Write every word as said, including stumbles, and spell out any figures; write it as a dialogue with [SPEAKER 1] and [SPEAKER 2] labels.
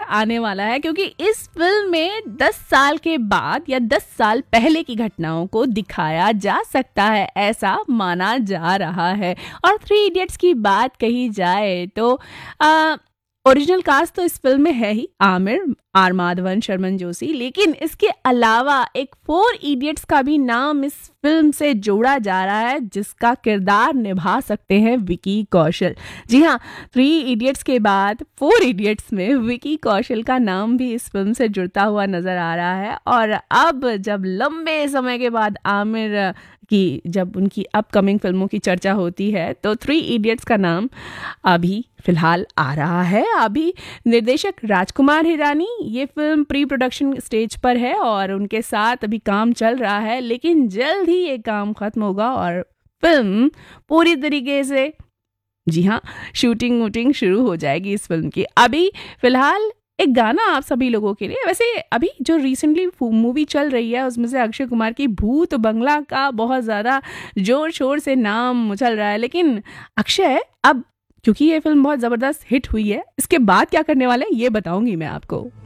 [SPEAKER 1] आने वाला है, क्योंकि इस फिल्म में दस साल के बाद या दस साल पहले की घटनाओं को दिखाया जा सकता है, ऐसा माना जा रहा है। और थ्री इडियट्स की बात कही जाए तो आ, ओरिजिनल कास्ट तो इस फिल्म में है ही, आमिर, आर माधवन, शर्मन जोशी, लेकिन इसके अलावा एक फोर इडियट्स का भी नाम इस फिल्म से जोड़ा जा रहा है, जिसका किरदार निभा सकते हैं विकी कौशल। जी हाँ, थ्री इडियट्स के बाद फोर इडियट्स में विकी कौशल का नाम भी इस फिल्म से जुड़ता हुआ नजर आ रहा है। और अब जब लंबे समय के बाद आमिर की जब उनकी अपकमिंग फिल्मों की चर्चा होती है तो थ्री इडियट्स का नाम अभी फिलहाल आ रहा है। अभी निर्देशक राजकुमार हिरानी, ये फिल्म प्री प्रोडक्शन स्टेज पर है और उनके साथ अभी काम चल रहा है, लेकिन जल्द ही ये काम खत्म होगा और फिल्म पूरी तरीके से, जी हाँ, शूटिंग वूटिंग शुरू हो जाएगी इस फिल्म की। अभी फिलहाल एक गाना आप सभी लोगों के लिए, वैसे अभी जो रिसेंटली मूवी चल रही है उसमें से अक्षय कुमार की भूत बंगला का बहुत ज़्यादा जोर शोर से नाम चल रहा है, लेकिन अक्षय अब क्योंकि ये फिल्म बहुत ज़बरदस्त हिट हुई है, इसके बाद क्या करने वाले हैं ये बताऊंगी मैं आपको।